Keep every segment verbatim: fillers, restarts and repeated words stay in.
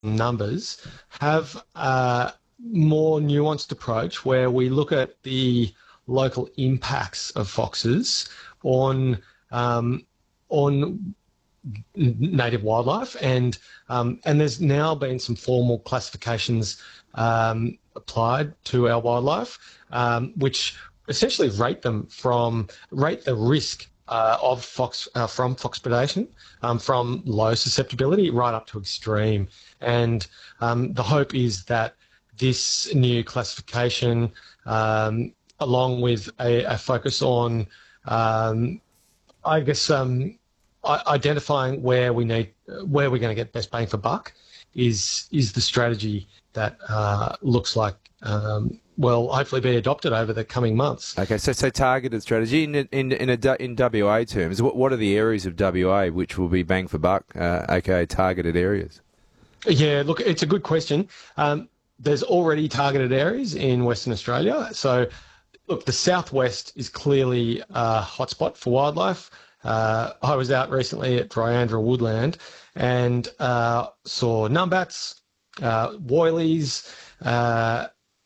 numbers, have a more nuanced approach where we look at the local impacts of foxes on um, on native wildlife, and um, and there's now been some formal classifications um, applied to our wildlife, um, which essentially rate them from rate the risk uh, of fox uh, from fox predation, um, from low susceptibility right up to extreme. And um, the hope is that this new classification, um, along with a, a focus on, um, I guess, um, identifying where we need, where we're going to get best bang for buck, is is the strategy that uh, looks like um, will hopefully be adopted over the coming months. Okay, so so targeted strategy in in in, a, in W A terms. What what are the areas of W A which will be bang for buck, uh, aka targeted areas? Yeah, look, it's a good question. Um, there's already targeted areas in Western Australia. So, look, the southwest is clearly a hotspot for wildlife. Uh, I was out recently at Dryandra Woodland and uh, saw numbats, uh, woylies, uh,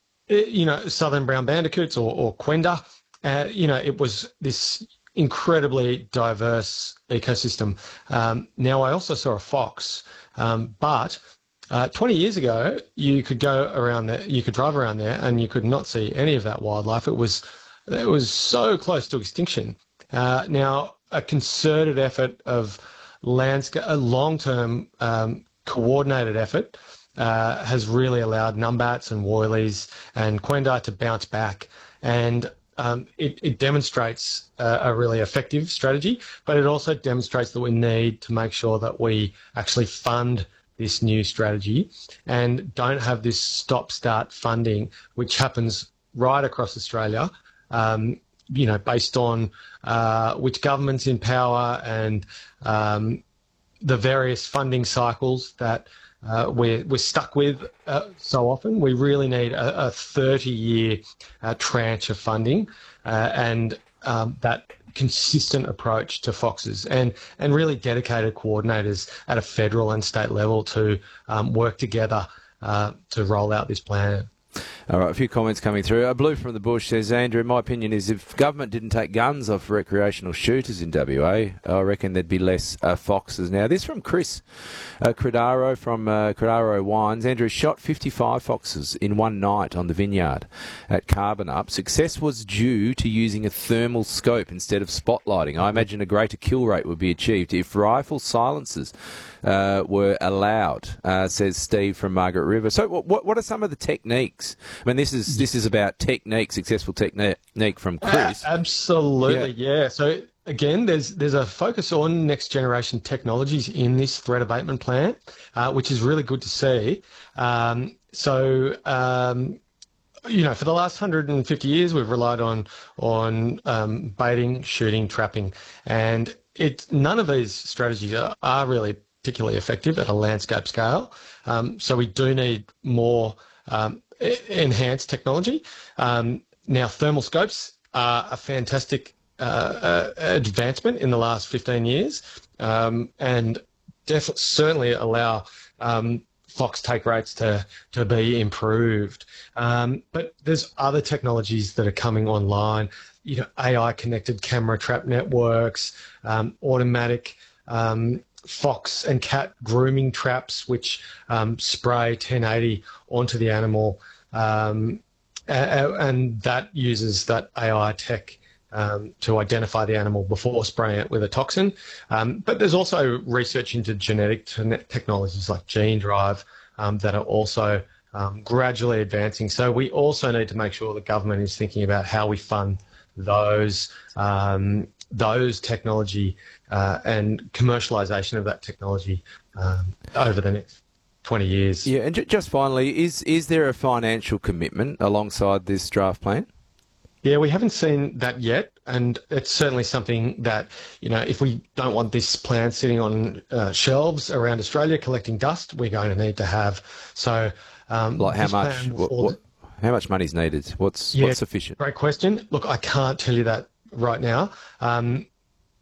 you know, southern brown bandicoots or, or quenda. Uh, you know, it was this incredibly diverse ecosystem. Um, now, I also saw a fox, um, but uh, twenty years ago, you could go around there, you could drive around there, and you could not see any of that wildlife. It was, it was so close to extinction. Uh, now, a concerted effort of landscape, a long-term um, coordinated effort uh, has really allowed numbats and woylies and quenda to bounce back, and um, it, it demonstrates a, a really effective strategy, but it also demonstrates that we need to make sure that we actually fund this new strategy and don't have this stop-start funding, which happens right across Australia, um, you know, based on uh, which government's in power and um, the various funding cycles that uh, we're, we're stuck with uh, so often. We really need a thirty-year uh, tranche of funding uh, and um, that consistent approach to foxes, and, and really dedicated coordinators at a federal and state level to um, work together uh, to roll out this plan. All right, a few comments coming through. Uh, Blue from the Bush says, Andrew, my opinion is if government didn't take guns off recreational shooters in W A, I reckon there'd be less uh, foxes now. This from Chris uh, Credaro from uh, Credaro Wines. Andrew shot fifty-five foxes in one night on the vineyard at Carbonup. Success was due to using a thermal scope instead of spotlighting. I imagine a greater kill rate would be achieved if rifle silencers uh, were allowed, uh, says Steve from Margaret River. So what, what, what are some of the techniques? I mean, this is this is about technique, successful technique from Chris. Uh, absolutely, yeah. yeah. So again, there's there's a focus on next generation technologies in this threat abatement plan, uh, which is really good to see. Um, so um, you know, for the last one hundred fifty years, we've relied on on um, baiting, shooting, trapping, and it none of these strategies are, are really particularly effective at a landscape scale. Um, so we do need more Um, enhanced technology. Um, now, thermal scopes are a fantastic uh, uh, advancement in the last fifteen years, um, and def- certainly allow um, fox take rates to to be improved. Um, but there's other technologies that are coming online. You know, A I connected camera trap networks, um, automatic Um, fox and cat grooming traps, which um, spray ten eighty onto the animal, um, and, and that uses that A I tech um, to identify the animal before spraying it with a toxin. Um, but there's also research into genetic te- technologies like gene drive um, that are also um, gradually advancing. So we also need to make sure the government is thinking about how we fund those um, those technology uh, and commercialisation of that technology um, over the next twenty years. Yeah, and j- just finally, is is there a financial commitment alongside this draft plan? Yeah, we haven't seen that yet, and it's certainly something that, you know, if we don't want this plan sitting on uh, shelves around Australia collecting dust, we're going to need to have. So, um, like how much? What, what, how much money is needed? What's yeah, what's sufficient? Great question. Look, I can't tell you that right now. Um,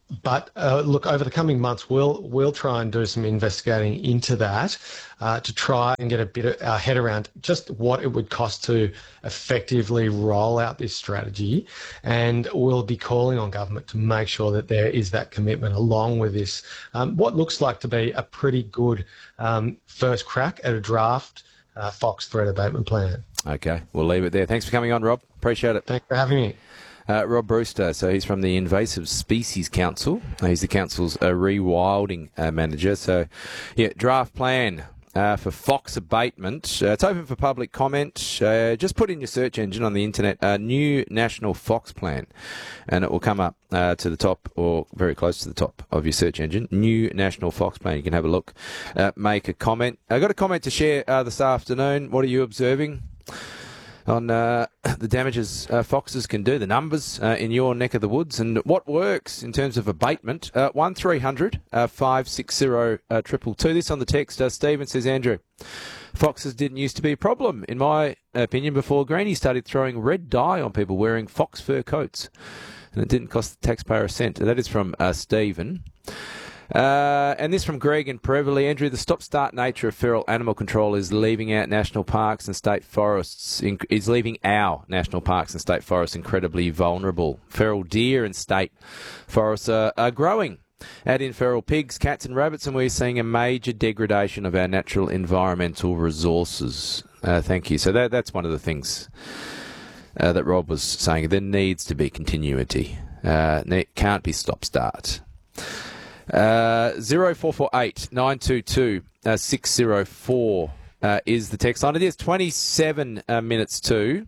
But uh, look, over the coming months, we'll we'll try and do some investigating into that uh, to try and get a bit of our head around just what it would cost to effectively roll out this strategy. And we'll be calling on government to make sure that there is that commitment along with this, um, what looks like to be a pretty good um, first crack at a draft uh, fox threat abatement plan. Okay, we'll leave it there. Thanks for coming on, Rob. Appreciate it. Thanks for having me. Uh, Rob Brewster, so he's from the Invasive Species Council. He's the council's uh, rewilding uh, manager. So, yeah, draft plan uh, for fox abatement. Uh, it's open for public comment. Uh, just put in your search engine on the internet, uh, new national fox plan, and it will come up uh, to the top or very close to the top of your search engine. New national fox plan. You can have a look, uh, make a comment. I got a comment to share uh, this afternoon. What are you observing on uh, the damages uh, foxes can do, the numbers uh, in your neck of the woods, and what works in terms of abatement? Uh, one three hundred five six zero triple two. This on the text. Uh, Stephen says, Andrew, foxes didn't used to be a problem, in my opinion, before Greenie started throwing red dye on people wearing fox fur coats, and it didn't cost the taxpayer a cent. That is from uh, Stephen. Uh, and this from Greg and Preverly. Andrew, the stop-start nature of feral animal control is leaving out national parks and state forests, in, is leaving our national parks and state forests incredibly vulnerable. Feral deer and state forests are, are growing. Add in feral pigs, cats and rabbits, and we're seeing a major degradation of our natural environmental resources. Uh, thank you. So that, that's one of the things uh, that Rob was saying. There needs to be continuity. Uh, it can't be stop-start. Uh, zero four four eight nine two two six zero four uh, is the text line. It is twenty-seven uh, minutes to.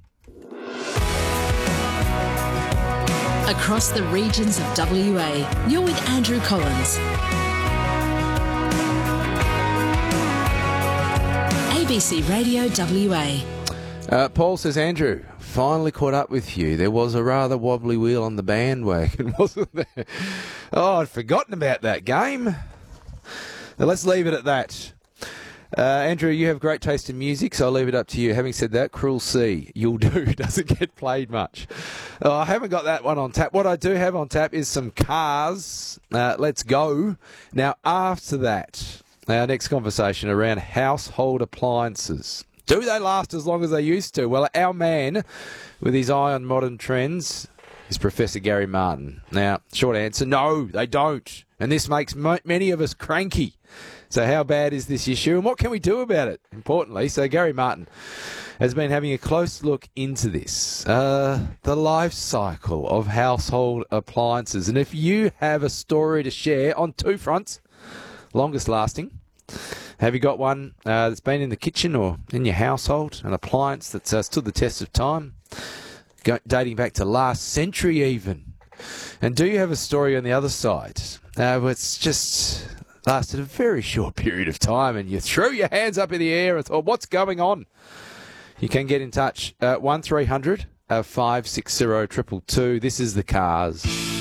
Across the regions of W A, you're with Andrew Collins. A B C Radio W A. Uh, Paul says, Andrew, finally caught up with you. There was a rather wobbly wheel on the bandwagon, wasn't there? Oh, I'd forgotten about that game. Now, let's leave it at that. Uh, Andrew, you have great taste in music, so I'll leave it up to you. Having said that, Cruel Sea, You'll Do, doesn't get played much. Oh, I haven't got that one on tap. What I do have on tap is some Cars. Uh, let's go. Now, after that, our next conversation around household appliances. Do they last as long as they used to? Well, our man with his eye on modern trends is Professor Gary Martin. Now, short answer, no, they don't. And this makes mo- many of us cranky. So how bad is this issue and what can we do about it, importantly? So Gary Martin has been having a close look into this, uh, the life cycle of household appliances. And if you have a story to share on two fronts, longest lasting, have you got one uh, that's been in the kitchen or in your household, an appliance that's uh, stood the test of time, go- dating back to last century even? And do you have a story on the other side uh, where it's just lasted a very short period of time and you threw your hands up in the air and thought, what's going on? You can get in touch. Uh, one three hundred five six zero two two two. This is the Cars.